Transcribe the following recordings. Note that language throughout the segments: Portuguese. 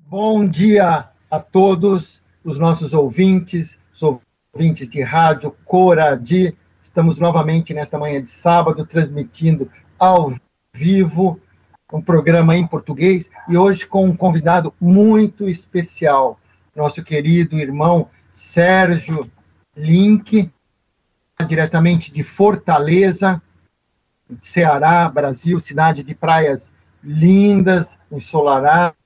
Bom dia a todos os nossos ouvintes, os ouvintes de rádio Coradi. Estamos novamente nesta manhã de sábado, transmitindo ao vivo um programa em português e hoje com um convidado muito especial, nosso querido irmão Sérgio Link, diretamente de Fortaleza, Ceará, Brasil, cidade de praias lindas, ensolaradas.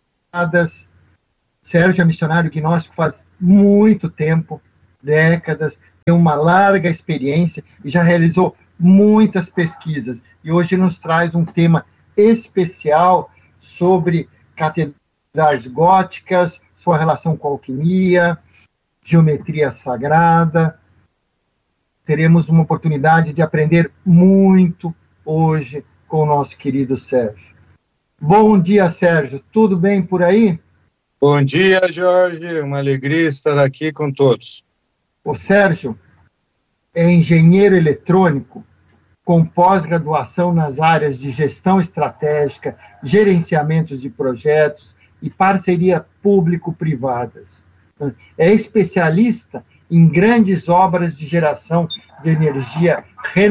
Sérgio é missionário gnóstico faz muito tempo, décadas, tem uma larga experiência e já realizou muitas pesquisas. E hoje nos traz um tema especial sobre catedrais góticas, sua relação com a alquimia, geometria sagrada. Teremos uma oportunidade de aprender muito hoje com o nosso querido Sérgio. Bom dia, Sérgio. Tudo bem por aí? Bom dia, Jorge. Uma alegria estar aqui com todos. O Sérgio é engenheiro eletrônico com pós-graduação nas áreas de gestão estratégica, gerenciamento de projetos e parceria público-privadas. É especialista em grandes obras de geração de energia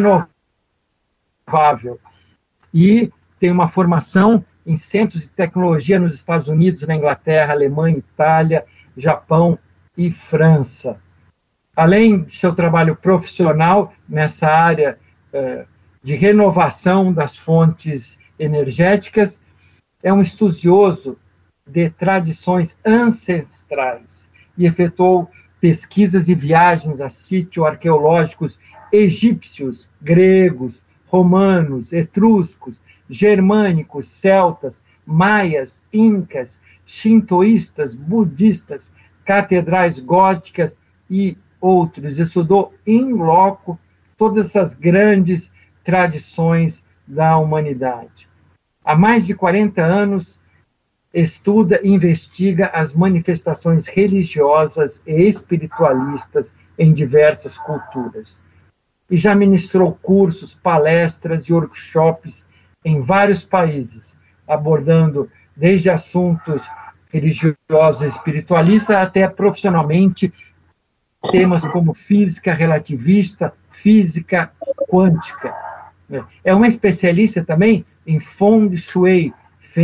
renovável e tem uma formação em centros de tecnologia nos Estados Unidos, na Inglaterra, Alemanha, Itália, Japão e França. Além de seu trabalho profissional nessa área de renovação das fontes energéticas, é um estudioso de tradições ancestrais e efetuou pesquisas e viagens a sítios arqueológicos egípcios, gregos, romanos, etruscos, germânicos, celtas, maias, incas, shintoístas, budistas, catedrais góticas e outros. Estudou in loco todas essas grandes tradições da humanidade. Há mais de 40 anos, estuda e investiga as manifestações religiosas e espiritualistas em diversas culturas. E já ministrou cursos, palestras e workshops em vários países, abordando desde assuntos religiosos e espiritualistas até profissionalmente temas como física relativista, física quântica. É uma especialista também em Feng Shui,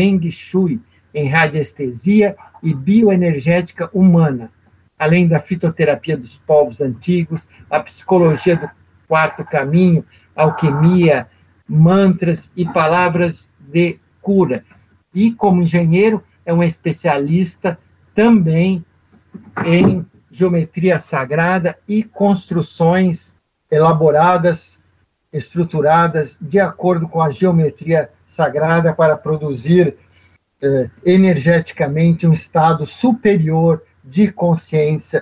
em radiestesia e bioenergética humana, além da fitoterapia dos povos antigos, a psicologia do quarto caminho, alquimia, mantras e palavras de cura. E, como engenheiro, é um especialista também em geometria sagrada e construções elaboradas, estruturadas de acordo com a geometria sagrada para produzir energeticamente um estado superior de consciência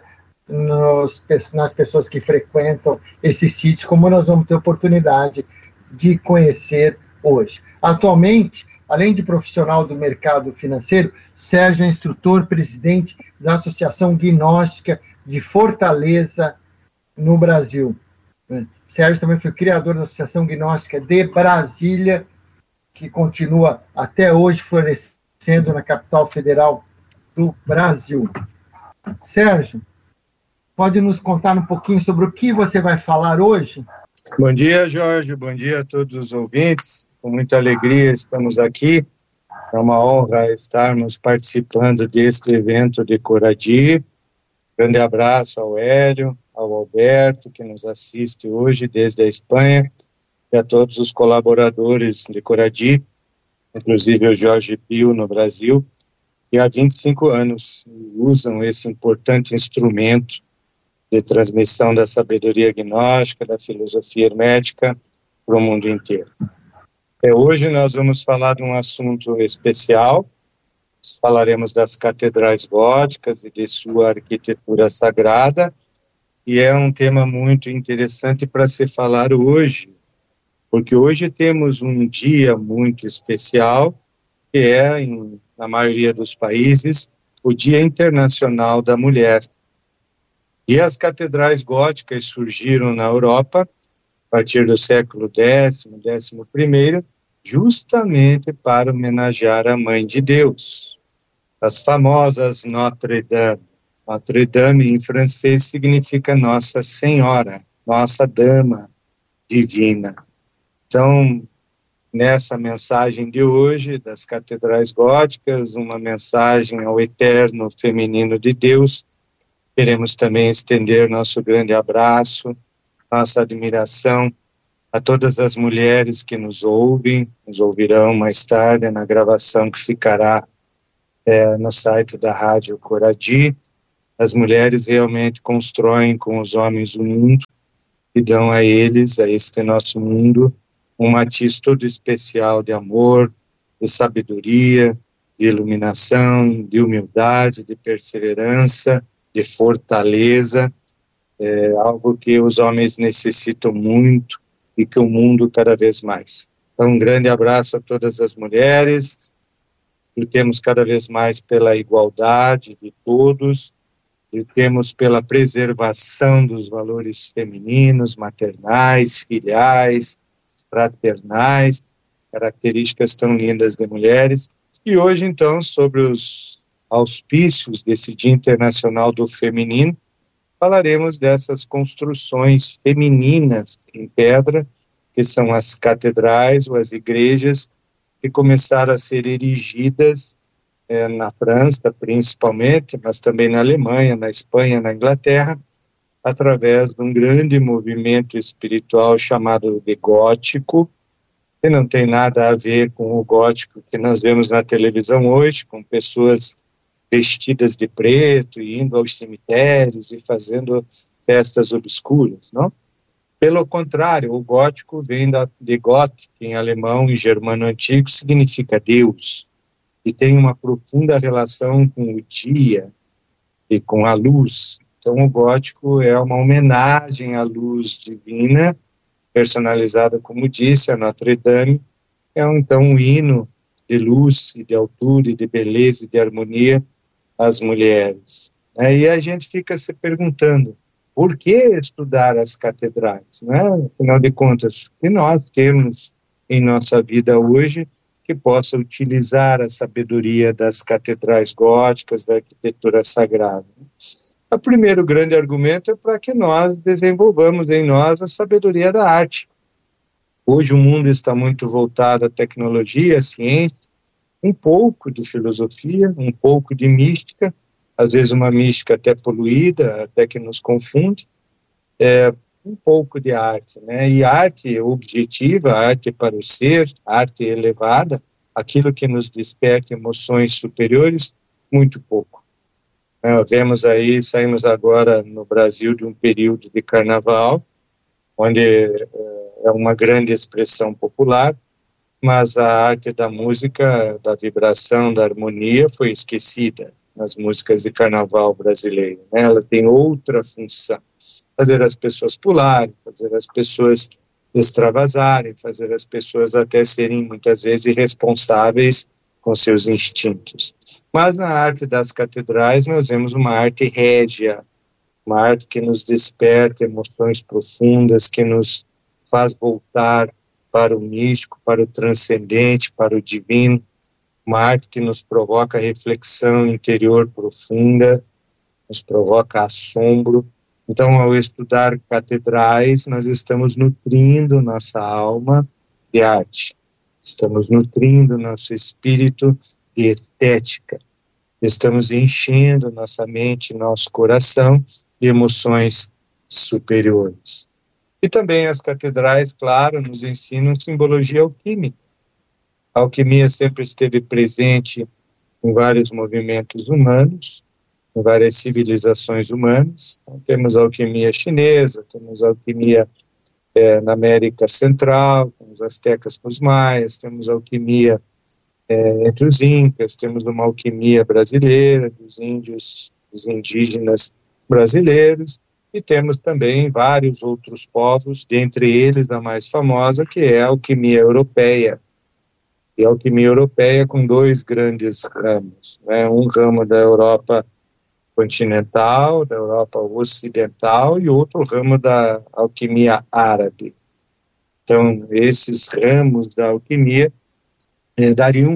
nas pessoas que frequentam esses sítios, como nós vamos ter oportunidade de conhecer hoje. Atualmente, além de profissional do mercado financeiro, Sérgio é instrutor presidente da Associação Gnóstica de Fortaleza, no Brasil. Sérgio também foi criador da Associação Gnóstica de Brasília, que continua até hoje florescendo na capital federal do Brasil. Sérgio, pode nos contar um pouquinho sobre o que você vai falar hoje? Bom dia, Jorge. Bom dia a todos os ouvintes. Com muita alegria estamos aqui. É uma honra estarmos participando deste evento de Coradi. Grande abraço ao Hélio, ao Alberto, que nos assiste hoje desde a Espanha, e a todos os colaboradores de Coradi, inclusive o Jorge Pio no Brasil, que há 25 anos usam esse importante instrumento de transmissão da sabedoria gnóstica, da filosofia hermética para o mundo inteiro. Hoje nós vamos falar de um assunto especial. Falaremos das catedrais góticas e de sua arquitetura sagrada, e é um tema muito interessante para se falar hoje, porque hoje temos um dia muito especial, que é, na maioria dos países, o Dia Internacional da Mulher. E as catedrais góticas surgiram na Europa, a partir do século X, XI, justamente para homenagear a Mãe de Deus, as famosas Notre Dame. Notre Dame, em francês, significa Nossa Senhora, Nossa Dama Divina. Então, nessa mensagem de hoje, das catedrais góticas, uma mensagem ao eterno feminino de Deus, queremos também estender nosso grande abraço, nossa admiração a todas as mulheres que nos ouvem, nos ouvirão mais tarde na gravação que ficará no site da Rádio Coradi. As mulheres realmente constroem com os homens o mundo e dão a eles, a este nosso mundo, um matiz todo especial de amor, de sabedoria, de iluminação, de humildade, de perseverança, de fortaleza, algo que os homens necessitam muito e que o mundo cada vez mais. Então, um grande abraço a todas as mulheres, lutemos cada vez mais pela igualdade de todos, lutemos pela preservação dos valores femininos, maternais, filiais, fraternais, características tão lindas de mulheres. E hoje, então, sobre os auspícios desse Dia Internacional do Feminino, falaremos dessas construções femininas em pedra, que são as catedrais ou as igrejas que começaram a ser erigidas na França, principalmente, mas também na Alemanha, na Espanha, na Inglaterra, através de um grande movimento espiritual chamado de gótico, que não tem nada a ver com o gótico que nós vemos na televisão hoje, com pessoas vestidas de preto e indo aos cemitérios e fazendo festas obscuras, não? Pelo contrário, o gótico vem de Gott, que em alemão e germano antigo significa Deus, e tem uma profunda relação com o dia e com a luz. Então, o gótico é uma homenagem à luz divina, personalizada, como disse, a Notre Dame. É, então, um hino de luz e de altura e de beleza e de harmonia às mulheres. Aí a gente fica se perguntando, por que estudar as catedrais? Né? Afinal de contas, o que nós temos em nossa vida hoje que possa utilizar a sabedoria das catedrais góticas, da arquitetura sagrada? O primeiro grande argumento é para que nós desenvolvamos em nós a sabedoria da arte. Hoje o mundo está muito voltado à tecnologia, à ciência, um pouco de filosofia, um pouco de mística, às vezes uma mística até poluída, até que nos confunde, um pouco de arte, né? E arte objetiva, arte para o ser, arte elevada, aquilo que nos desperta emoções superiores, muito pouco. Saímos agora no Brasil de um período de carnaval, onde é uma grande expressão popular, mas a arte da música, da vibração, da harmonia foi esquecida nas músicas de carnaval brasileiro, né? Ela tem outra função, fazer as pessoas pularem, fazer as pessoas extravasarem, fazer as pessoas até serem muitas vezes irresponsáveis com seus instintos. Mas na arte das catedrais nós vemos uma arte régia, uma arte que nos desperta emoções profundas, que nos faz voltar para o místico, para o transcendente, para o divino, uma arte que nos provoca reflexão interior profunda, nos provoca assombro. Então, ao estudar catedrais, nós estamos nutrindo nossa alma de arte, estamos nutrindo nosso espírito de estética, estamos enchendo nossa mente, nosso coração de emoções superiores. E também as catedrais, claro, nos ensinam simbologia alquímica. A alquimia sempre esteve presente em vários movimentos humanos, em várias civilizações humanas. Então, temos a alquimia chinesa, temos a alquimia na América Central, com os astecas, com os maias, temos a alquimia entre os incas, temos uma alquimia brasileira, dos índios, dos indígenas brasileiros, e temos também vários outros povos, dentre eles a mais famosa, que é a alquimia europeia. E a alquimia europeia com dois grandes ramos, né? Um ramo da Europa continental, da Europa ocidental, e outro ramo da alquimia árabe. Então, esses ramos da alquimia dariam um outro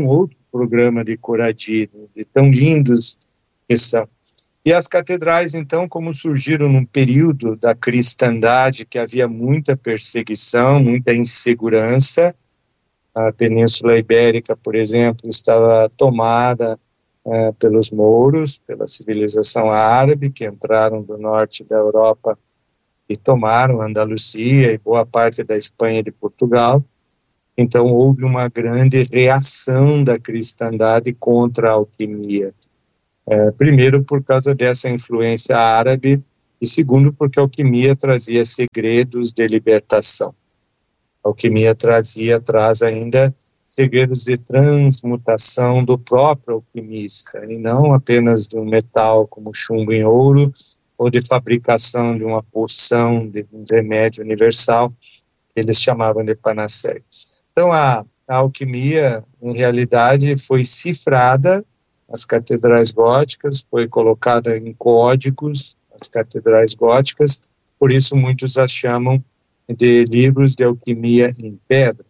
programa de Coradi, de tão lindos que são. E as catedrais, então, como surgiram num período da cristandade que havia muita perseguição, muita insegurança, a Península Ibérica, por exemplo, estava tomada pelos mouros, pela civilização árabe, que entraram do norte da Europa e tomaram Andalucia e boa parte da Espanha e de Portugal. Então, houve uma grande reação da cristandade contra a alquimia. Primeiro, por causa dessa influência árabe, e segundo, porque a alquimia trazia segredos de libertação. A alquimia traz ainda segredos de transmutação do próprio alquimista, e não apenas do metal como chumbo em ouro, ou de fabricação de uma poção, de um remédio universal, que eles chamavam de panaceia. Então, a alquimia, em realidade, foi cifrada, as catedrais góticas, foi colocada em códigos, as catedrais góticas, por isso muitos as chamam de livros de alquimia em pedra.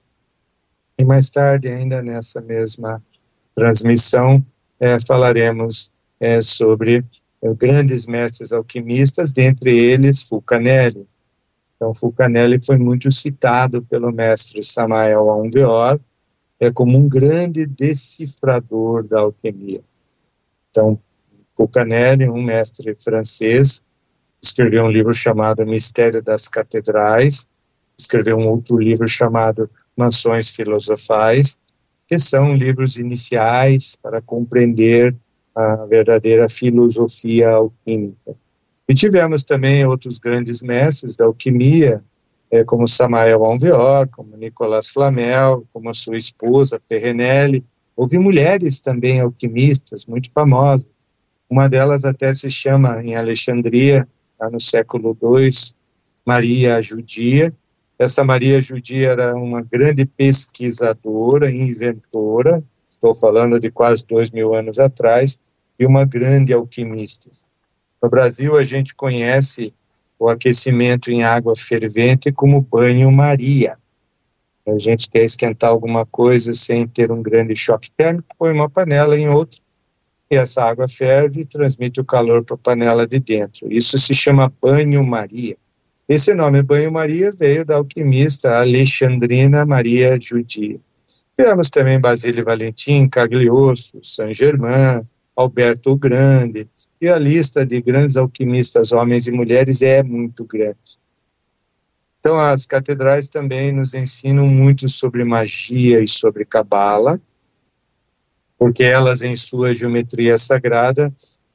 E mais tarde, ainda nessa mesma transmissão, falaremos sobre grandes mestres alquimistas, dentre eles Fulcanelli. Então, Fulcanelli foi muito citado pelo mestre Samael Aun Weor, como um grande decifrador da alquimia. Então, Fulcanelli, um mestre francês, escreveu um livro chamado Mistério das Catedrais, escreveu um outro livro chamado Mansões Filosofais, que são livros iniciais para compreender a verdadeira filosofia alquímica. E tivemos também outros grandes mestres da alquimia, como Samael Aun Weor, como Nicolas Flamel, como a sua esposa Perrenelle. Houve mulheres também alquimistas, muito famosas. Uma delas até se chama, em Alexandria, no século II, Maria Judia. Essa Maria Judia era uma grande pesquisadora, inventora, estou falando de quase 2000 anos atrás, e uma grande alquimista. No Brasil, a gente conhece o aquecimento em água fervente como banho-maria. A gente quer esquentar alguma coisa sem ter um grande choque térmico, põe uma panela em outra, e essa água ferve e transmite o calor para a panela de dentro. Isso se chama banho-maria. Esse nome banho-maria veio da alquimista alexandrina Maria Judia. Tivemos também Basílio Valentim, Cagliostro, Saint-Germain, Alberto o Grande, e a lista de grandes alquimistas, homens e mulheres, é muito grande. Então, as catedrais também nos ensinam muito sobre magia e sobre cabala, porque elas, em sua geometria sagrada,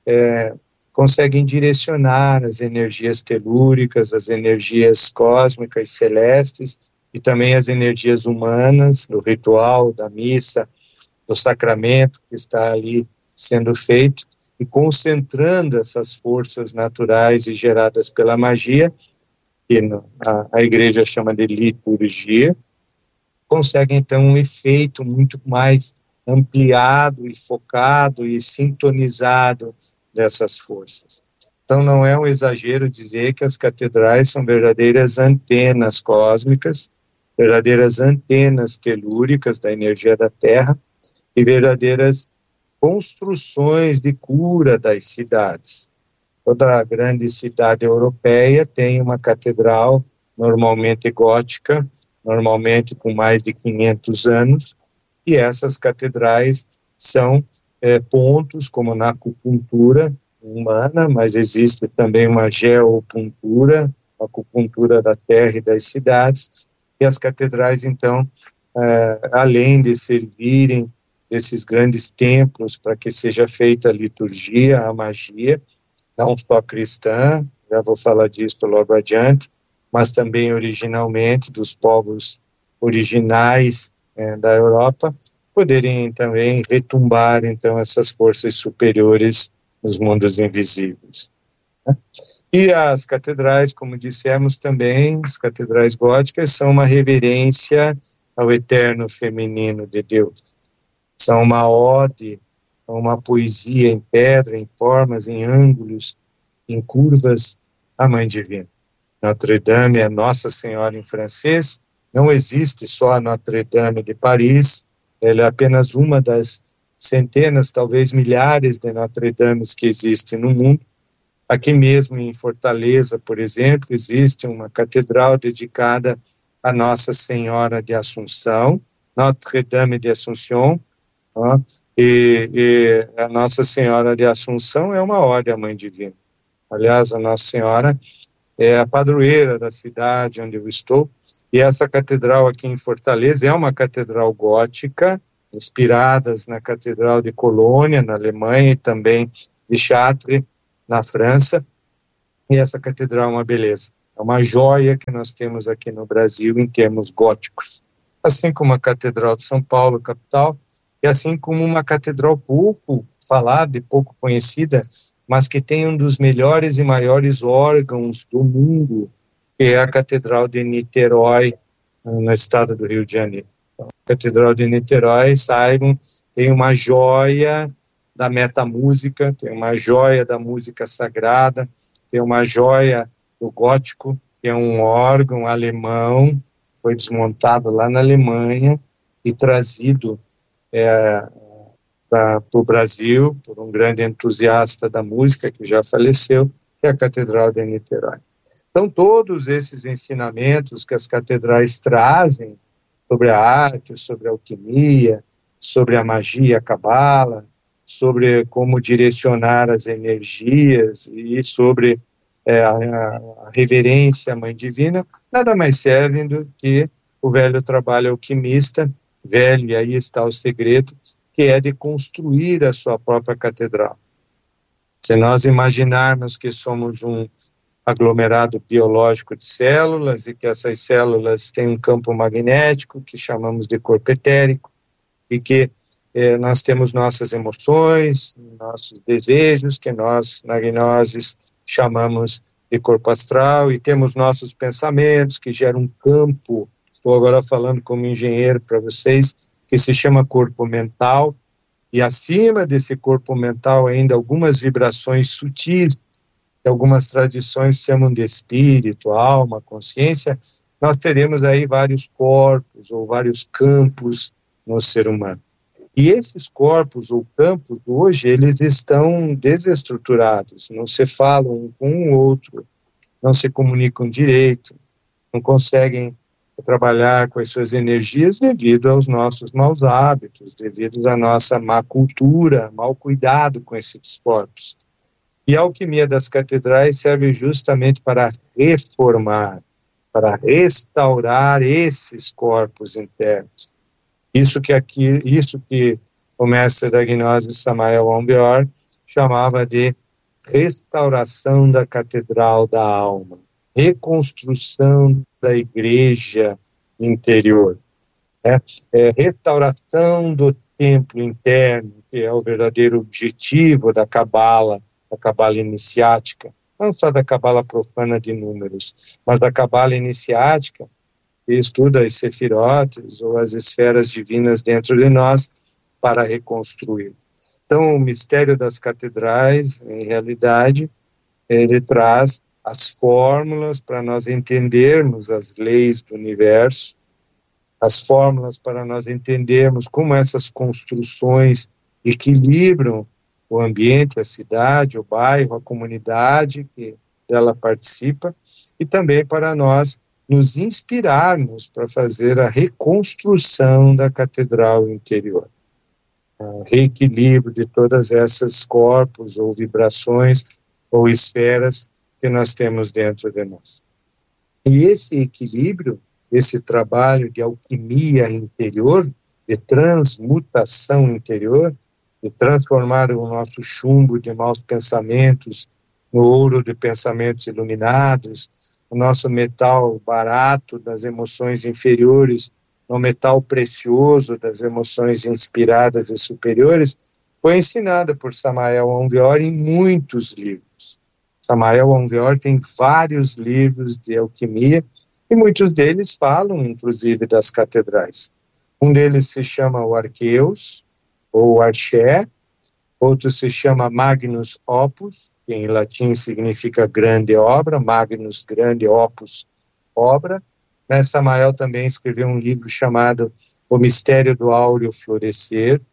conseguem direcionar as energias telúricas, as energias cósmicas celestes, e também as energias humanas, do ritual, da missa, do sacramento que está ali sendo feito, e concentrando essas forças naturais e geradas pela magia, que a igreja chama de liturgia, consegue então um efeito muito mais ampliado e focado e sintonizado dessas forças. Então não é um exagero dizer que as catedrais são verdadeiras antenas cósmicas, verdadeiras antenas telúricas da energia da Terra e verdadeiras construções de cura das cidades. Toda grande cidade europeia tem uma catedral, normalmente gótica, normalmente com mais de 500 anos, e essas catedrais são pontos, como na acupuntura humana, mas existe também uma geopuntura, a acupuntura da terra e das cidades, e as catedrais, então, além de servirem esses grandes templos para que seja feita a liturgia, a magia, não só cristã, já vou falar disso logo adiante, mas também originalmente dos povos originais da Europa, poderem também retumbar, então, essas forças superiores nos mundos invisíveis. Né? E as catedrais, como dissemos também, as catedrais góticas são uma reverência ao eterno feminino de Deus. São uma ode, uma poesia em pedra, em formas, em ângulos, em curvas, à Mãe Divina. Notre-Dame é Nossa Senhora em francês, não existe só a Notre-Dame de Paris, ela é apenas uma das centenas, talvez milhares de Notre-Dames que existem no mundo. Aqui mesmo em Fortaleza, por exemplo, existe uma catedral dedicada a Nossa Senhora de Assunção, Notre-Dame de Assunção, e a Nossa Senhora de Assunção é uma ode à Mãe Divina. Aliás, a Nossa Senhora é a padroeira da cidade onde eu estou, e essa catedral aqui em Fortaleza é uma catedral gótica, inspiradas na Catedral de Colônia, na Alemanha, e também de Chartres, na França, e essa catedral é uma beleza, é uma joia que nós temos aqui no Brasil em termos góticos, assim como a Catedral de São Paulo, capital, e assim como uma catedral pouco falada e pouco conhecida, mas que tem um dos melhores e maiores órgãos do mundo, que é a Catedral de Niterói, no estado do Rio de Janeiro. Então, a Catedral de Niterói, saibam, tem uma joia da metamúsica, tem uma joia da música sagrada, tem uma joia do gótico, que é um órgão alemão, foi desmontado lá na Alemanha e trazido para o Brasil, por um grande entusiasta da música que já faleceu, que é a Catedral de Niterói. Então, todos esses ensinamentos que as catedrais trazem sobre a arte, sobre a alquimia, sobre a magia, a cabala, sobre como direcionar as energias e sobre a reverência à Mãe Divina, nada mais servem do que o velho trabalho alquimista, velho, e aí está o segredo, que é de construir a sua própria catedral. Se nós imaginarmos que somos um aglomerado biológico de células e que essas células têm um campo magnético que chamamos de corpo etérico e que nós temos nossas emoções, nossos desejos, que nós, na gnose, chamamos de corpo astral, e temos nossos pensamentos, que geram um campo, estou agora falando como engenheiro para vocês, que se chama corpo mental, e acima desse corpo mental ainda algumas vibrações sutis, que algumas tradições chamam de espírito, alma, consciência, nós teremos aí vários corpos ou vários campos no ser humano. E esses corpos ou campos, hoje, eles estão desestruturados, não se falam um com o outro, não se comunicam direito, não conseguem trabalhar com as suas energias devido aos nossos maus hábitos, devido à nossa má cultura, mau cuidado com esses corpos. E a alquimia das catedrais serve justamente para reformar, para restaurar esses corpos internos. Isso que o mestre da gnose, Samael Aun Weor, chamava de restauração da catedral da alma, reconstrução da igreja interior, restauração do templo interno, que é o verdadeiro objetivo da cabala iniciática, não só da cabala profana de números, mas da cabala iniciática, que estuda as sefirotes ou as esferas divinas dentro de nós para reconstruir. Então, o mistério das catedrais, em realidade, ele traz as fórmulas para nós entendermos as leis do universo, as fórmulas para nós entendermos como essas construções equilibram o ambiente, a cidade, o bairro, a comunidade que dela participa, e também para nós nos inspirarmos para fazer a reconstrução da catedral interior. O reequilíbrio de todas essas corpos ou vibrações ou esferas que nós temos dentro de nós. E esse equilíbrio, esse trabalho de alquimia interior, de transmutação interior, de transformar o nosso chumbo de maus pensamentos no ouro de pensamentos iluminados, o nosso metal barato das emoções inferiores no metal precioso das emoções inspiradas e superiores, foi ensinada por Samael Aun Weor em muitos livros. Samael Aun Weor tem vários livros de alquimia e muitos deles falam, inclusive, das catedrais. Um deles se chama o Arqueus, ou Arché, outro se chama Magnus Opus, que em latim significa grande obra, Magnus, grande, opus, obra. Samael também escreveu um livro chamado O Mistério do Áureo Florescer,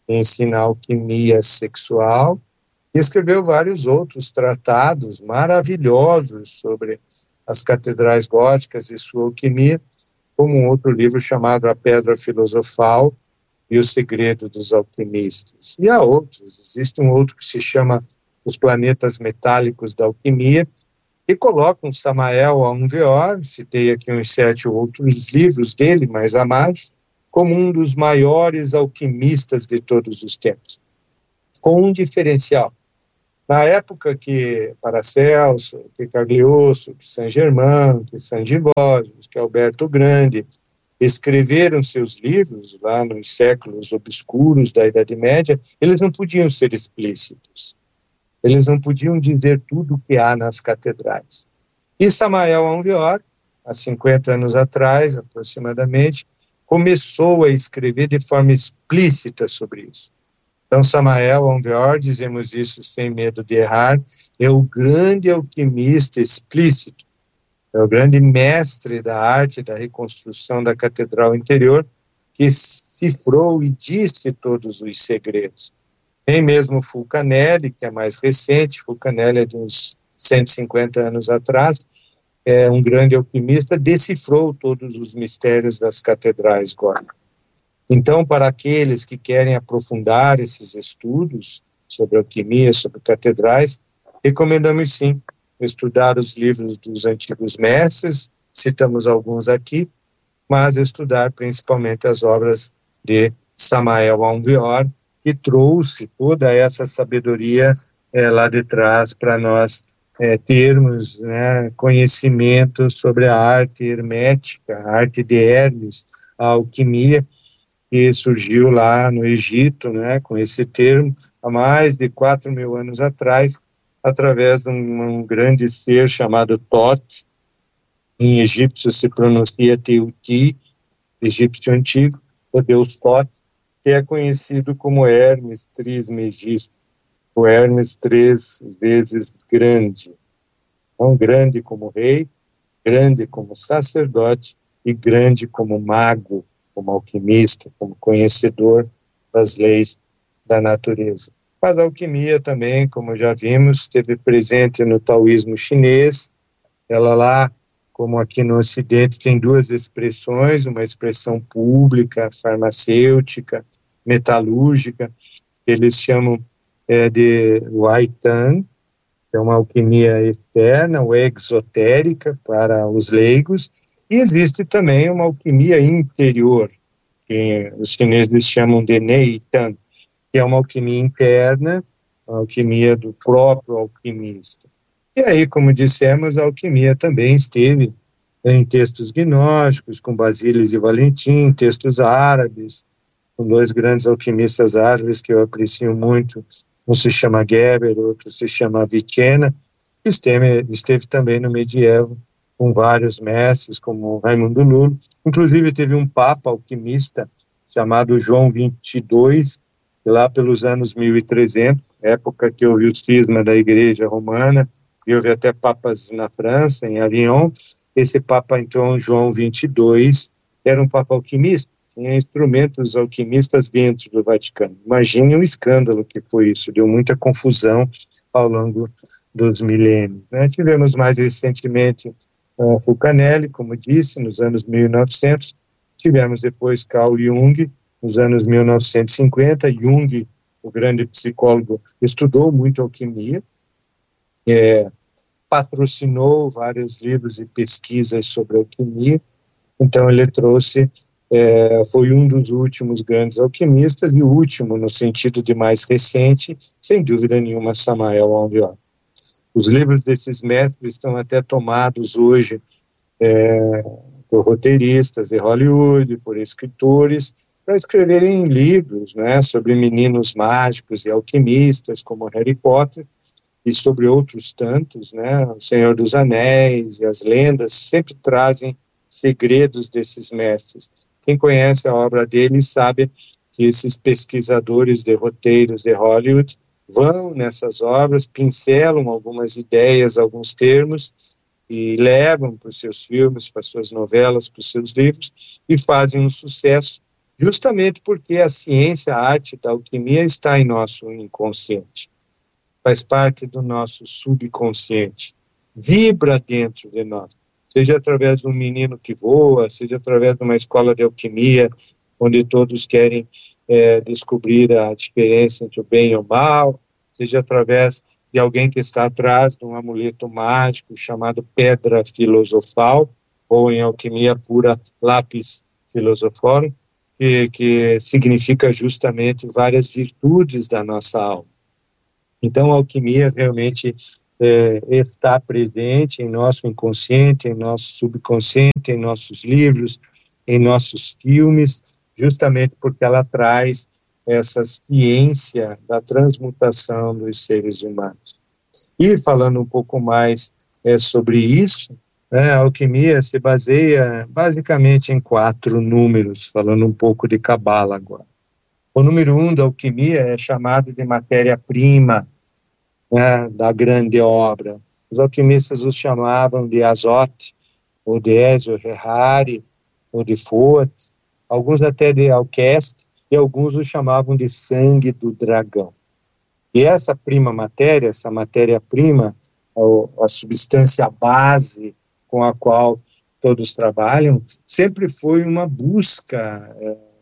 ensina alquimia sexual, e escreveu vários outros tratados maravilhosos sobre as catedrais góticas e sua alquimia, como um outro livro chamado A Pedra Filosofal e o Segredo dos Alquimistas. E há outros, existe um outro que se chama Os Planetas Metálicos da Alquimia, e coloca um Samael Aun Weor, citei aqui uns 7 outros livros dele, mas há mais, como um dos maiores alquimistas de todos os tempos, com um diferencial. Na época que Paracelso, que Cagliostro, que Saint-Germain, que Sangiovese, que Alberto Grande escreveram seus livros lá nos séculos obscuros da Idade Média, eles não podiam ser explícitos. Eles não podiam dizer tudo o que há nas catedrais. E Samael Aun Weor, há 50 anos atrás, aproximadamente, começou a escrever de forma explícita sobre isso. Então, Samael Aun Weor, dizemos isso sem medo de errar, é o grande alquimista explícito, é o grande mestre da arte da reconstrução da catedral interior, que cifrou e disse todos os segredos. Nem mesmo Fulcanelli, que é mais recente, Fulcanelli é de uns 150 anos atrás, é um grande alquimista, decifrou todos os mistérios das catedrais góticas. Então, para aqueles que querem aprofundar esses estudos sobre alquimia, sobre catedrais, recomendamos sim estudar os livros dos antigos mestres, citamos alguns aqui, mas estudar principalmente as obras de Samael Aun Weor, que trouxe toda essa sabedoria lá de trás para nós termos conhecimento sobre a arte hermética, a arte de Hermes, a alquimia, que surgiu lá no Egito, com esse termo, há mais de 4.000 anos atrás, através de um grande ser chamado Thoth. Em egípcio se pronuncia Teuti, egípcio antigo, o deus Thoth, que é conhecido como Hermes Trismegisto, o Hermes 3 vezes grande. Então, grande como rei, grande como sacerdote e grande como mago, como alquimista, como conhecedor das leis da natureza. Mas a alquimia também, como já vimos, esteve presente no taoísmo chinês. Ela lá, como aqui no Ocidente, tem duas expressões, uma expressão pública, farmacêutica, metalúrgica, que eles chamam de Waitan, que é uma alquimia externa ou exotérica para os leigos, e existe também uma alquimia interior, que os chineses chamam de Neitan, que é uma alquimia interna, a alquimia do próprio alquimista. E aí, como dissemos, a alquimia também esteve em textos gnósticos, com Basílios e Valentim, textos árabes, com dois grandes alquimistas árabes que eu aprecio muito, um se chama Geber, outro se chama Avicenna, esteve também no medievo, com vários mestres, como Raimundo Nuno. Inclusive, teve um papa alquimista chamado João XXII, lá pelos anos 1300, época que houve o cisma da Igreja Romana, e houve até papas na França, em Avignon. Esse papa, então, João XXII, era um papa alquimista, tinha instrumentos alquimistas dentro do Vaticano. Imagine o escândalo que foi isso, deu muita confusão ao longo dos milênios. Tivemos mais recentemente Fulcanelli, como disse, nos anos 1900, tivemos depois Carl Jung, nos anos 1950, Jung, o grande psicólogo, estudou muito alquimia, patrocinou vários livros e pesquisas sobre alquimia, então ele trouxe, foi um dos últimos grandes alquimistas, e o último, no sentido de mais recente, sem dúvida nenhuma, Samael Aun Weor. Os livros desses mestres estão até tomados hoje por roteiristas de Hollywood, por escritores, para escreverem livros sobre meninos mágicos e alquimistas, como Harry Potter, e sobre outros tantos, O Senhor dos Anéis e as lendas, sempre trazem segredos desses mestres. Quem conhece a obra deles sabe que esses pesquisadores de roteiros de Hollywood vão nessas obras, pincelam algumas ideias, alguns termos, e levam para os seus filmes, para as suas novelas, para os seus livros, e fazem um sucesso justamente porque a ciência, a arte da alquimia está em nosso inconsciente, faz parte do nosso subconsciente, vibra dentro de nós, seja através de um menino que voa, seja através de uma escola de alquimia, onde todos querem descobrir a diferença entre o bem e o mal, seja através de alguém que está atrás de um amuleto mágico chamado pedra filosofal, ou em alquimia pura, lápis filosoforum, que significa justamente várias virtudes da nossa alma. Então, a alquimia realmente está presente em nosso inconsciente, em nosso subconsciente, em nossos livros, em nossos filmes, justamente porque ela traz essa ciência da transmutação dos seres humanos. E falando um pouco mais sobre isso, a alquimia se baseia basicamente em 4 números, falando um pouco de cabala agora. O número 1 da alquimia é chamado de matéria-prima, da grande obra. Os alquimistas os chamavam de azote, ou de Ezio Ferrari, ou de Forte, alguns até de alqueste, e alguns os chamavam de sangue do dragão. E essa prima matéria, essa matéria-prima, a substância base com a qual todos trabalham, sempre foi uma busca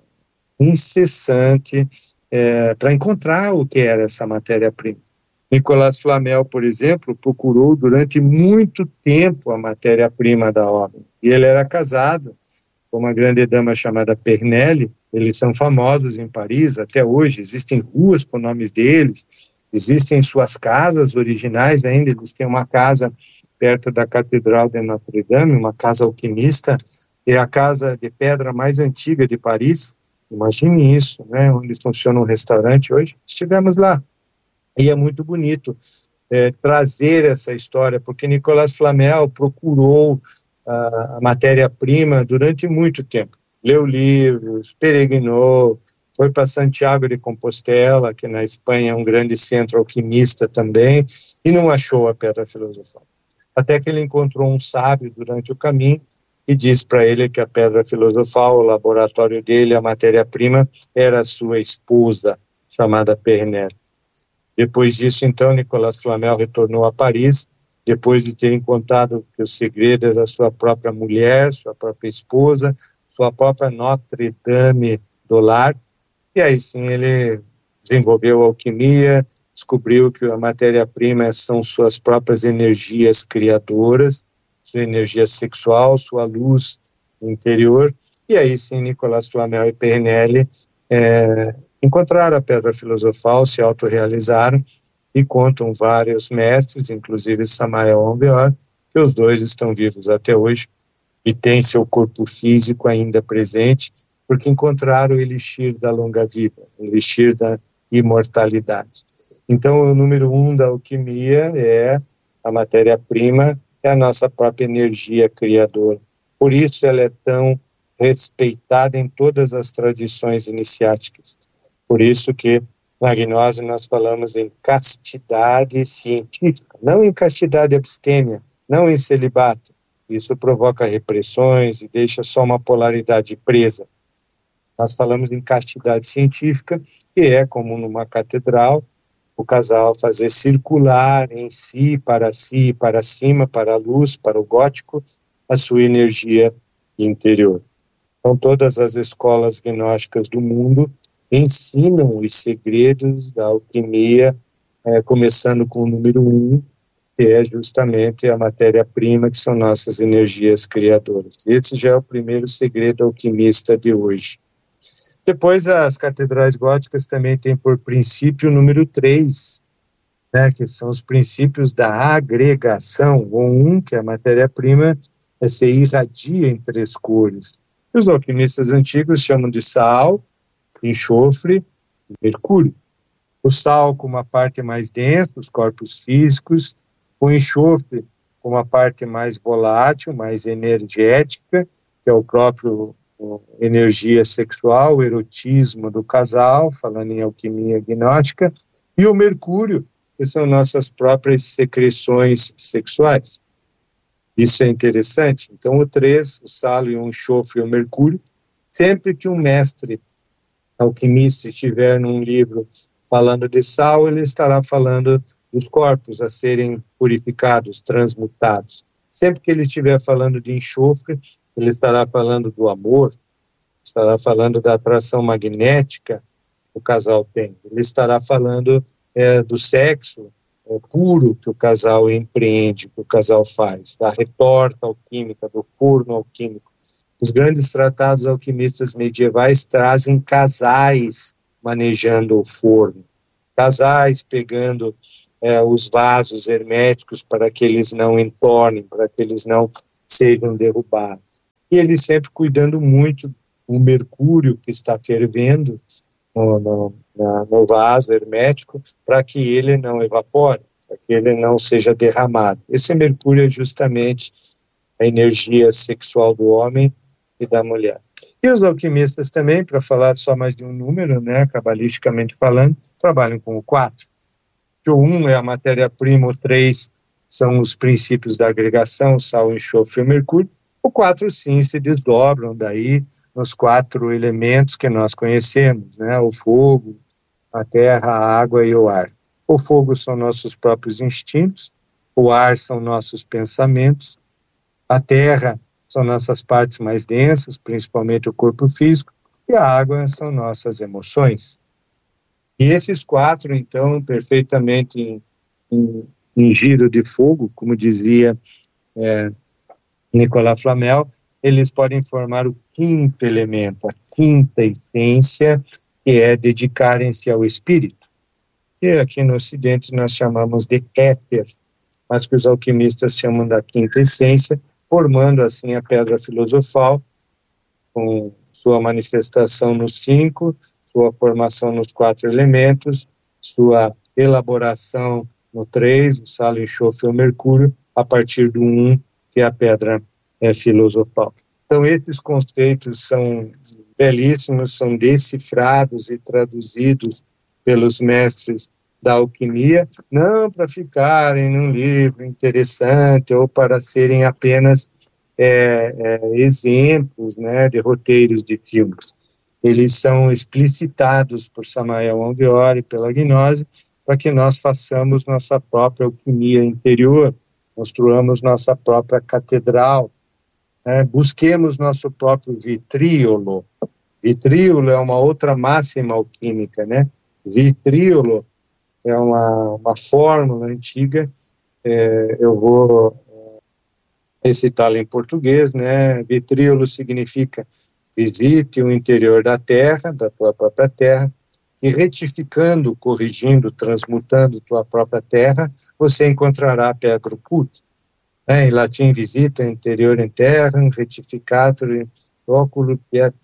incessante para encontrar o que era essa matéria-prima. Nicolas Flamel, por exemplo, procurou durante muito tempo a matéria-prima da obra. E ele era casado com uma grande dama chamada Pernelle. Eles são famosos em Paris até hoje, existem ruas com nomes deles, existem suas casas originais ainda, eles têm uma casa perto da Catedral de Notre-Dame, uma casa alquimista, é a casa de pedra mais antiga de Paris. Imagine isso, né, onde funciona um restaurante hoje. Estivemos lá. E é muito bonito trazer essa história, porque Nicolas Flamel procurou a matéria-prima durante muito tempo. Leu livros, peregrinou, foi para Santiago de Compostela, que na Espanha é um grande centro alquimista também, e não achou a pedra filosofal. Até que ele encontrou um sábio durante o caminho e disse para ele que a pedra filosofal, o laboratório dele, a matéria-prima, era a sua esposa, chamada Pernelle. Depois disso, então, Nicolas Flamel retornou a Paris, depois de ter encontrado que o segredo era sua própria mulher, sua própria esposa, sua própria Notre-Dame do lar, e aí sim ele desenvolveu a alquimia, descobriu que a matéria-prima são suas próprias energias criadoras, sua energia sexual, sua luz interior, e aí sim Nicolas Flamel e Pernelle encontraram a pedra filosofal, se autorrealizaram, e contam vários mestres, inclusive Samael Aumont, que os dois estão vivos até hoje e têm seu corpo físico ainda presente, porque encontraram o elixir da longa vida, o elixir da imortalidade. Então, o número 1 da alquimia é a matéria-prima, é a nossa própria energia criadora. Por isso ela é tão respeitada em todas as tradições iniciáticas. Por isso que na gnose nós falamos em castidade científica, não em castidade abstêmia, não em celibato. Isso provoca repressões e deixa só uma polaridade presa. Nós falamos em castidade científica, que é como numa catedral, o casal fazer circular em si, para cima, para a luz, para o gótico, a sua energia interior. Então, todas as escolas gnósticas do mundo ensinam os segredos da alquimia, começando com o número 1, que é justamente a matéria-prima, que são nossas energias criadoras. Esse já é o primeiro segredo alquimista de hoje. Depois, as catedrais góticas também têm por princípio o número 3, que são os princípios da agregação, ou 1, que é a matéria-prima, se irradia em 3 cores. Os alquimistas antigos chamam de sal, enxofre e mercúrio. O sal com uma parte mais densa, os corpos físicos, o enxofre com uma parte mais volátil, mais energética, que é o próprio energia sexual, o erotismo do casal, falando em alquimia gnóstica, e o mercúrio, que são nossas próprias secreções sexuais. Isso é interessante. Então, o 3, o sal e o enxofre e o mercúrio, Sempre que um mestre alquimista estiver num livro falando de sal, ele estará falando dos corpos a serem purificados, transmutados. Sempre que ele estiver falando de enxofre, ele estará falando do amor, estará falando da atração magnética que o casal tem. Ele estará falando do sexo puro que o casal empreende, que o casal faz, da retorta alquímica, do forno alquímico. Os grandes tratados alquimistas medievais trazem casais manejando o forno, casais pegando os vasos herméticos para que eles não entornem, para que eles não sejam derrubados. E eles sempre cuidando muito do mercúrio que está fervendo no vaso hermético, para que ele não evapore, para que ele não seja derramado. Esse mercúrio é justamente a energia sexual do homem e da mulher. E os alquimistas também, para falar só mais de um número, né, cabalisticamente falando, trabalham com o 4. Que o 1 é a matéria-prima, o 3 são os princípios da agregação, sal, enxofre e mercúrio. O 4, sim, se desdobram daí nos 4 elementos que nós conhecemos, né, o fogo, a terra, a água e o ar. O fogo são nossos próprios instintos, o ar são nossos pensamentos, a terra são nossas partes mais densas, principalmente o corpo físico, e a água são nossas emoções. E esses 4, então, perfeitamente em giro de fogo, como dizia Nicolas Flamel, eles podem formar o 5º elemento, a 5ª essência, que é dedicarem-se ao espírito. E aqui no Ocidente nós chamamos de éter, mas que os alquimistas chamam da 5ª essência, formando assim a pedra filosofal, com sua manifestação nos 5, sua formação nos 4 elementos, sua elaboração no 3, o sal, o enxofre e o mercúrio, a partir do 1, que é a pedra filosofal. Então, esses conceitos são belíssimos, são decifrados e traduzidos pelos mestres da alquimia, não para ficarem num livro interessante ou para serem apenas exemplos, né, de roteiros de filmes. Eles são explicitados por Samael Aun Weor, pela gnose, para que nós façamos nossa própria alquimia interior, construamos nossa própria catedral, busquemos nosso próprio vitríolo. Vitríolo é uma outra máxima alquímica, né? Vitríolo é uma fórmula antiga, eu vou recitá-la em português, né? Vitríolo significa visite o interior da terra, da tua própria terra, e retificando, corrigindo, transmutando tua própria terra, você encontrará a pedra oculta. Em latim, visita interior in terram, retificatur oculo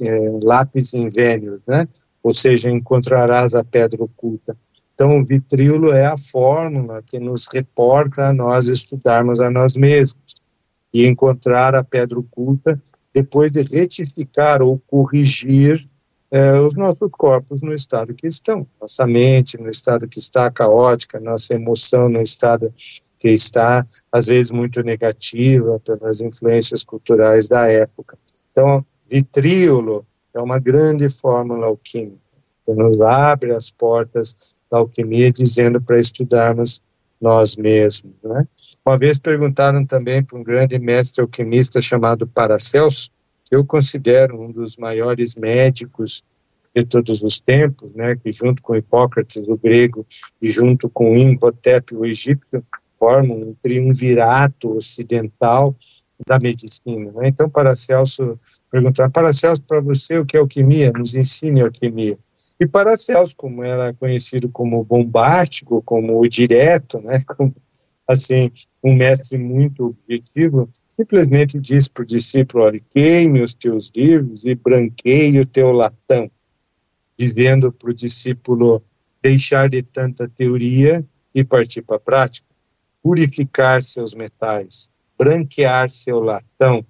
lápis invenius, né? Ou seja, encontrarás a pedra oculta. Então, o vitríolo é a fórmula que nos reporta a nós estudarmos a nós mesmos e encontrar a pedra oculta depois de retificar ou corrigir os nossos corpos no estado que estão, nossa mente no estado que está caótica, nossa emoção no estado que está, às vezes, muito negativa pelas influências culturais da época. Então, vitríolo é uma grande fórmula alquímica, que nos abre as portas da alquimia, dizendo para estudarmos nós mesmos, né? Uma vez perguntaram também para um grande mestre alquimista chamado Paracelso, que eu considero um dos maiores médicos de todos os tempos, né, que junto com Hipócrates, o grego, e junto com Imhotep, o egípcio, formam um triunvirato ocidental da medicina, né? Então, Paracelso perguntaram, Paracelso, para você o que é alquimia? Nos ensine alquimia. E Paracelso, como era conhecido como bombástico, como o direto, né, como, assim, um mestre muito objetivo, simplesmente disse para o discípulo, olha, queime os teus livros e branqueie o teu latão, dizendo para o discípulo deixar de tanta teoria e partir para a prática, purificar seus metais, branquear seu latão,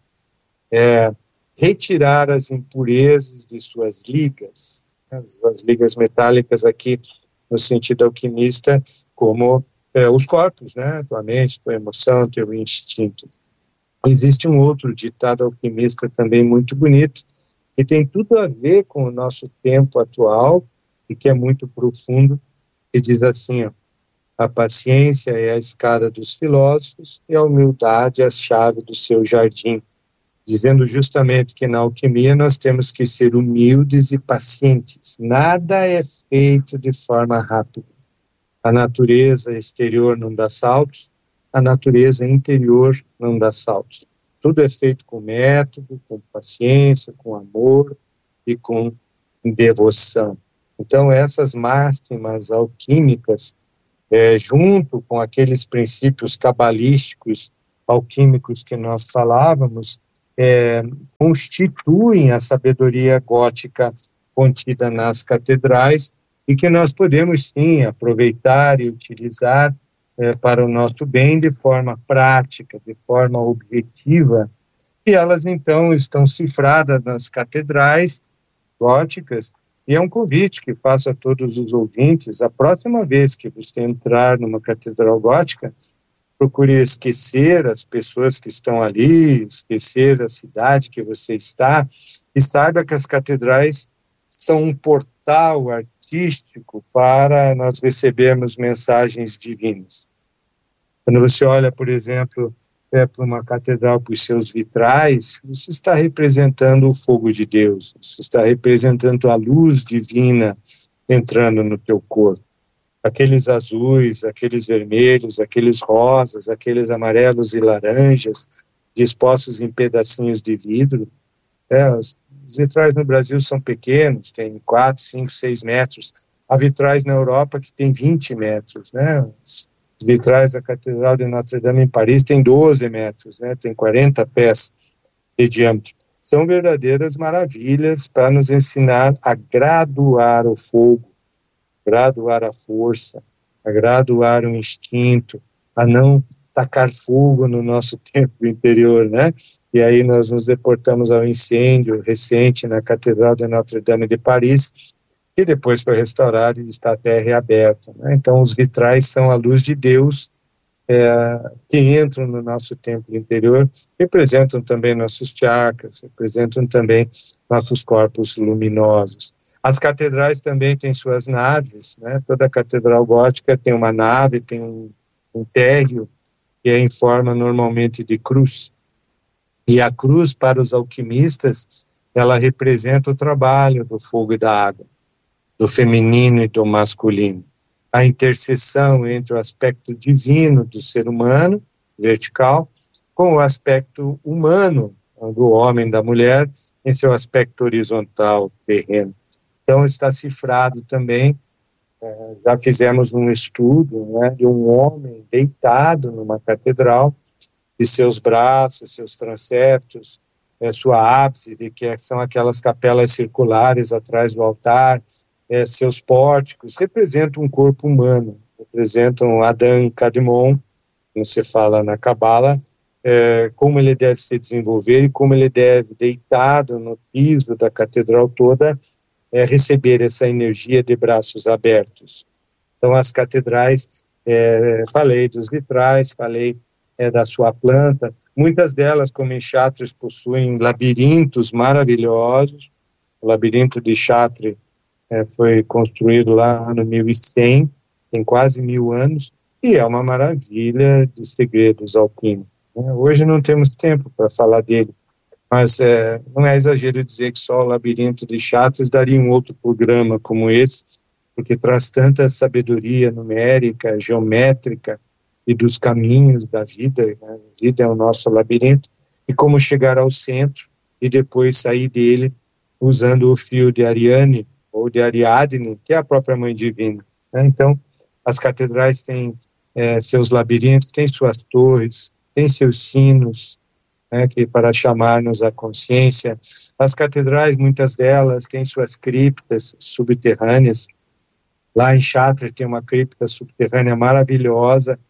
retirar as impurezas de suas ligas, as ligas metálicas aqui, no sentido alquimista, como os corpos, né? Tua mente, tua emoção, teu instinto. Existe um outro ditado alquimista também muito bonito, e tem tudo a ver com o nosso tempo atual, e que é muito profundo, que diz assim, ó, a paciência é a escada dos filósofos e a humildade é a chave do seu jardim, dizendo justamente que na alquimia nós temos que ser humildes e pacientes. Nada é feito de forma rápida. A natureza exterior não dá saltos, a natureza interior não dá saltos. Tudo é feito com método, com paciência, com amor e com devoção. Então, essas máximas alquímicas, junto com aqueles princípios cabalísticos, alquímicos que nós falávamos, constituem a sabedoria gótica contida nas catedrais e que nós podemos, sim, aproveitar e utilizar para o nosso bem de forma prática, de forma objetiva, e elas, então, estão cifradas nas catedrais góticas, e é um convite que faço a todos os ouvintes, a próxima vez que você entrar numa catedral gótica, procure esquecer as pessoas que estão ali, esquecer a cidade que você está, e saiba que as catedrais são um portal artístico para nós recebermos mensagens divinas. Quando você olha, por exemplo, para uma catedral, por seus vitrais, você está representando o fogo de Deus, você está representando a luz divina entrando no teu corpo. Aqueles azuis, aqueles vermelhos, aqueles rosas, aqueles amarelos e laranjas, dispostos em pedacinhos de vidro. Os vitrais no Brasil são pequenos, tem 4, 5, 6 metros. Há vitrais na Europa que tem 20 metros, né? Os vitrais da Catedral de Notre-Dame em Paris tem 12 metros, né? Tem 40 pés de diâmetro. São verdadeiras maravilhas para nos ensinar a graduar o fogo, graduar a força, a graduar o instinto, a não tacar fogo no nosso templo interior, né? E aí nós nos deportamos ao incêndio recente na Catedral de Notre-Dame de Paris, que depois foi restaurado e está até reaberta, né? Então os vitrais são a luz de Deus que entram no nosso templo interior, representam também nossos chakras, representam também nossos corpos luminosos. As catedrais também têm suas naves, né? Toda catedral gótica tem uma nave, tem um térreo, que é em forma normalmente de cruz. E a cruz, para os alquimistas, ela representa o trabalho do fogo e da água, do feminino e do masculino. A interseção entre o aspecto divino do ser humano, vertical, com o aspecto humano, do homem e da mulher, em seu aspecto horizontal, terreno. Então, está cifrado também, já fizemos um estudo, né, de um homem deitado numa catedral, de seus braços, seus transeptos, sua ábside, que são aquelas capelas circulares atrás do altar, seus pórticos, representam um corpo humano, representam Adão Kadmon, como se fala na Cabala, como ele deve se desenvolver e como ele deve, deitado no piso da catedral toda, receber essa energia de braços abertos. Então, as catedrais, falei dos vitrais, falei da sua planta, muitas delas, como em Chartres, possuem labirintos maravilhosos. O labirinto de Chartres foi construído lá no 1100, tem quase 1000 anos, e é uma maravilha de segredos alquímicos, né? Hoje não temos tempo para falar dele, mas não é exagero dizer que só o labirinto de Chartres daria um outro programa como esse, porque traz tanta sabedoria numérica, geométrica e dos caminhos da vida, né? A vida é o nosso labirinto, e como chegar ao centro e depois sair dele usando o fio de Ariane, ou de Ariadne, que é a própria Mãe Divina, né? Então, as catedrais têm seus labirintos, têm suas torres, têm seus sinos, né, que para chamar-nos à consciência. As catedrais, muitas delas, têm suas criptas subterrâneas. Lá em Chartres tem uma cripta subterrânea maravilhosa,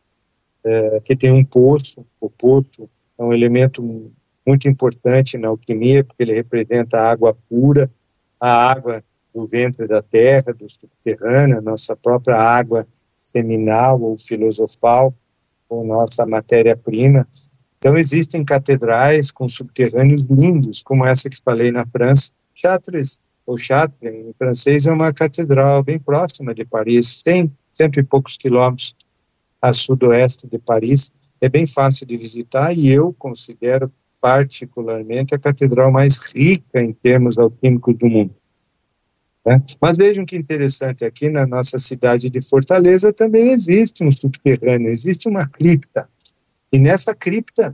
que tem um poço. O poço é um elemento muito importante na alquimia, porque ele representa a água pura, a água do ventre da terra, do subterrâneo, nossa própria água seminal ou filosofal, ou nossa matéria-prima. Então, existem catedrais com subterrâneos lindos, como essa que falei na França, Chartres, ou Chartres, em francês, é uma catedral bem próxima de Paris, tem 100 e poucos quilômetros a sudoeste de Paris, é bem fácil de visitar e eu considero particularmente a catedral mais rica em termos alquímicos do mundo. Né? Mas vejam que interessante, aqui na nossa cidade de Fortaleza também existe um subterrâneo, existe uma cripta, e nessa cripta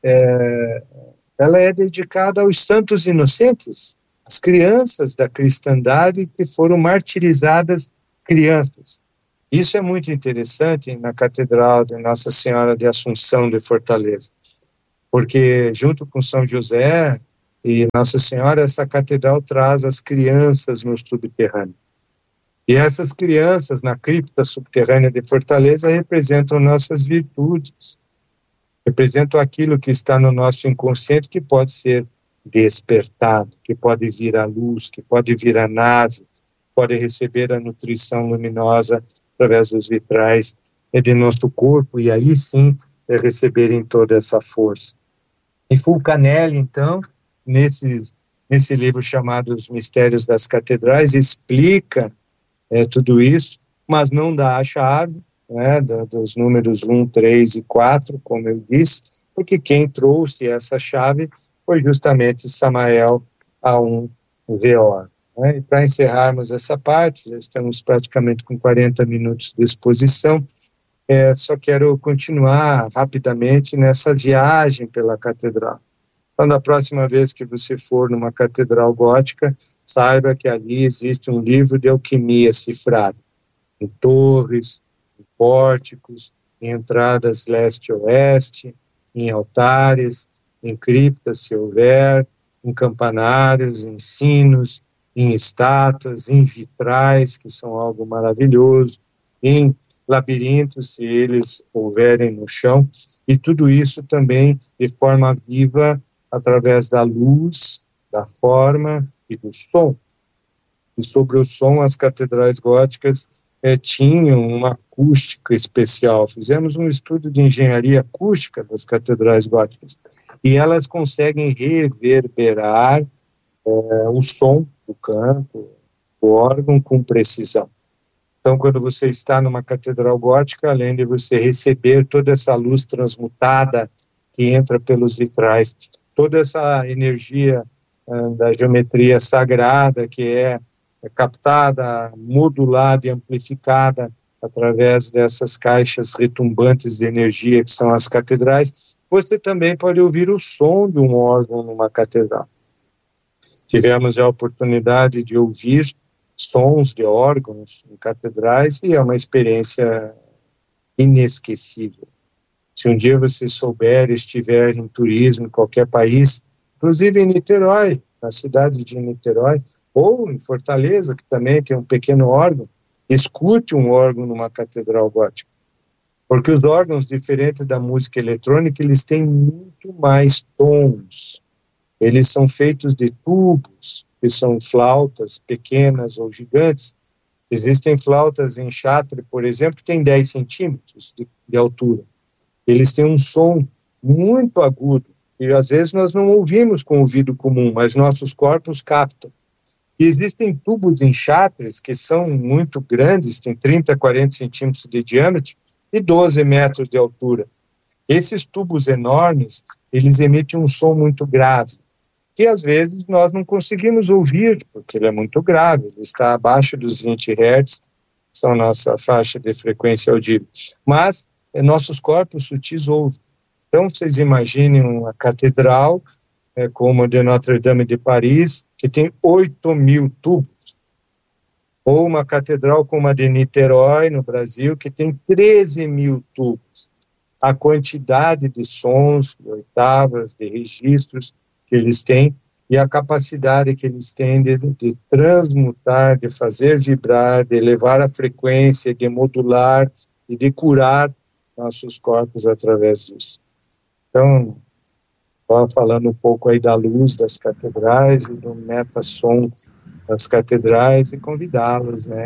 ela é dedicada aos santos inocentes, as crianças da cristandade que foram martirizadas crianças. Isso é muito interessante na Catedral de Nossa Senhora de Assunção de Fortaleza, porque junto com São José e Nossa Senhora, essa catedral traz as crianças no subterrâneo. E essas crianças na cripta subterrânea de Fortaleza representam nossas virtudes, representam aquilo que está no nosso inconsciente que pode ser despertado, que pode vir à luz, que pode vir à nave, pode receber a nutrição luminosa através dos vitrais de nosso corpo, e aí sim receberem toda essa força. E Fulcanelli, então, nesse livro chamado Os Mistérios das Catedrais, explica tudo isso, mas não dá a chave, né, dos números 1, 3 e 4, como eu disse, porque quem trouxe essa chave foi justamente Samael Aun-Weor. Né? E para encerrarmos essa parte, já estamos praticamente com 40 minutos de exposição, só quero continuar rapidamente nessa viagem pela catedral. Então, da próxima vez que você for numa catedral gótica, saiba que ali existe um livro de alquimia cifrado, em torres, em pórticos, em entradas leste-oeste, em altares, em criptas, se houver, em campanários, em sinos, em estátuas, em vitrais, que são algo maravilhoso, em labirintos, se eles houverem no chão, e tudo isso também de forma viva, através da luz, da forma e do som. E sobre o som, as catedrais góticas tinham uma acústica especial. Fizemos um estudo de engenharia acústica das catedrais góticas, e elas conseguem reverberar o som do canto, do órgão, com precisão. Então, quando você está numa catedral gótica, além de você receber toda essa luz transmutada que entra pelos vitrais, toda essa energia da geometria sagrada que é captada, modulada e amplificada através dessas caixas retumbantes de energia que são as catedrais, você também pode ouvir o som de um órgão numa catedral. Tivemos a oportunidade de ouvir sons de órgãos em catedrais e é uma experiência inesquecível. Se um dia você souber, estiver em turismo em qualquer país, inclusive em Niterói, na cidade de Niterói, ou em Fortaleza, que também tem um pequeno órgão, escute um órgão numa catedral gótica. Porque os órgãos, diferentes da música eletrônica, eles têm muito mais tons. Eles são feitos de tubos, que são flautas pequenas ou gigantes. Existem flautas em Chartres, por exemplo, que têm 10 centímetros de altura. Eles têm um som muito agudo, e às vezes nós não ouvimos com o ouvido comum, mas nossos corpos captam. E existem tubos em Chartres que são muito grandes, tem 30 a 40 centímetros de diâmetro e 12 metros de altura. Esses tubos enormes, eles emitem um som muito grave, que às vezes nós não conseguimos ouvir, porque ele é muito grave, ele está abaixo dos 20 Hz, são nossa faixa de frequência audível. Mas nossos corpos sutis ouvem. Então, vocês imaginem uma catedral, como a de Notre-Dame de Paris, que tem 8.000 tubos, ou uma catedral como a de Niterói, no Brasil, que tem 13.000 tubos. A quantidade de sons, de oitavas, de registros que eles têm, e a capacidade que eles têm de transmutar, de fazer vibrar, de elevar a frequência, de modular e de curar nossos corpos através disso. Então, falando um pouco aí da luz das catedrais e do metasom das catedrais, e convidá-los, né,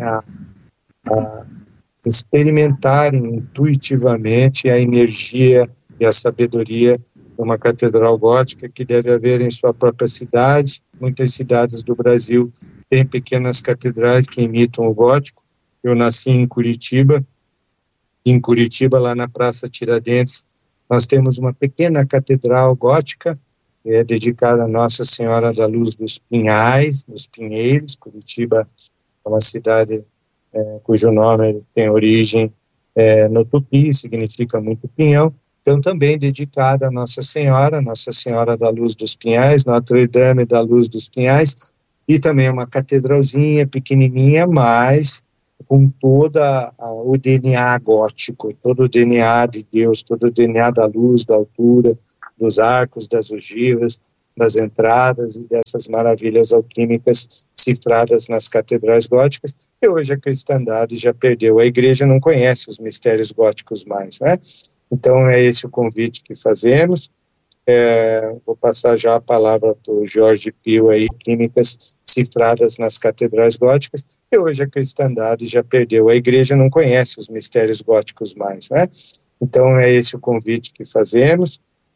a experimentarem intuitivamente a energia e a sabedoria uma catedral gótica que deve haver em sua própria cidade. Muitas cidades do Brasil têm pequenas catedrais que imitam o gótico. Eu nasci em Curitiba. Em Curitiba, lá na Praça Tiradentes, nós temos uma pequena catedral gótica, que é dedicada a Nossa Senhora da Luz dos Pinhais, dos Pinheiros. Curitiba é uma cidade cujo nome tem origem no tupi, significa muito pinhão. Então, também dedicada a Nossa Senhora da Luz dos Pinhais, Notre Dame da Luz dos Pinhais, e também uma catedralzinha pequenininha, mas com todo o DNA gótico, todo o DNA de Deus, todo o DNA da luz, da altura, dos arcos, das ogivas, das entradas e dessas maravilhas alquímicas cifradas nas catedrais góticas. E hoje a cristandade já perdeu, a igreja não conhece os mistérios góticos mais, né? Então é esse o convite que fazemos. Vou passar já a palavra para o Jorge Pio aí, químicas cifradas nas catedrais góticas, e hoje a cristandade já perdeu, a igreja não conhece os mistérios góticos mais, né? Então é esse o convite que fazemos.